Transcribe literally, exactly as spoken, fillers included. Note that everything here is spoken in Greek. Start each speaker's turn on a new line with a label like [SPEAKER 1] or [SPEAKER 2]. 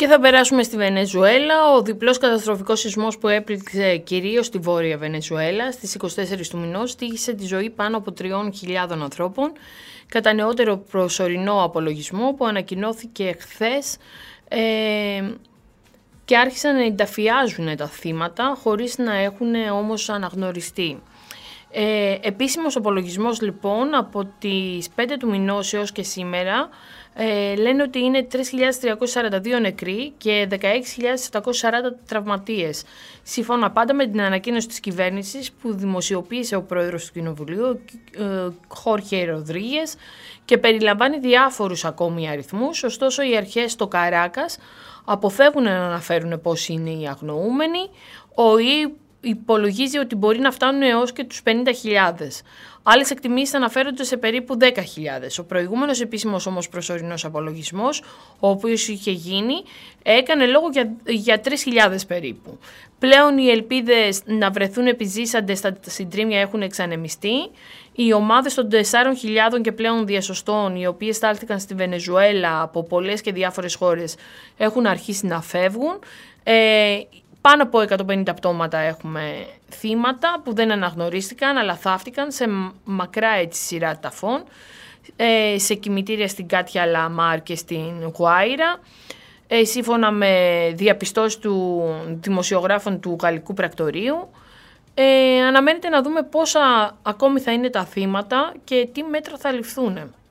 [SPEAKER 1] Και θα περάσουμε στη Βενεζουέλα. Ο διπλός καταστροφικός σεισμός που έπληξε κυρίως στη Βόρεια Βενεζουέλα στις είκοσι τέσσερις του μηνός τύχησε τη ζωή πάνω από τριών χιλιάδων ανθρώπων, κατά νεότερο προσωρινό απολογισμό που ανακοινώθηκε χθες, ε, και άρχισαν να ενταφιάζουν τα θύματα χωρίς να έχουν όμως αναγνωριστεί. Ε, επίσημος απολογισμός λοιπόν από τις πέντε του μηνός έως και σήμερα ε, λένε ότι είναι τρεις χιλιάδες τριακόσιοι σαράντα δύο νεκροί και δεκαέξι χιλιάδες επτακόσιοι σαράντα τραυματίες. Σύμφωνα πάντα με την ανακοίνωση της κυβέρνησης που δημοσιοποίησε ο πρόεδρος του Κοινοβουλίου, ε, Χόρχε Ροδρίγες, και περιλαμβάνει διάφορους ακόμη αριθμούς. Ωστόσο οι αρχές στο Καράκας αποφεύγουν να αναφέρουν πόσοι είναι οι αγνοούμενοι. Ο ΙΕ υπολογίζει ότι μπορεί να φτάνουν έως και τους πενήντα χιλιάδες. Άλλες εκτιμήσεις αναφέρονται σε περίπου δέκα χιλιάδες. Ο προηγούμενος επίσημος όμως προσωρινός απολογισμός, ο οποίος είχε γίνει, έκανε λόγο για, για τρεις χιλιάδες περίπου. Πλέον οι ελπίδες να βρεθούν επιζήσαντες στα συντρίμμια έχουν εξανεμιστεί. Οι ομάδες των τεσσάρων χιλιάδων και πλέον διασωστών, οι οποίες στάλθηκαν στη Βενεζουέλα από πολλές και διάφορες χώρες, έχουν αρχίσει να φεύγουν. Ε, Πάνω από εκατόν πενήντα πτώματα έχουμε θύματα που δεν αναγνωρίστηκαν αλλά θάφτηκαν σε μακρά έτσι σειρά ταφών, ε, σε κημητήρια στην Κάτια Λαμάρ και στην Γουάιρα. Ε, σύμφωνα με διαπιστώσεις του δημοσιογράφων του Γαλλικού Πρακτορείου, ε, αναμένεται να δούμε πόσα ακόμη θα είναι τα θύματα και τι μέτρα θα ληφθούν.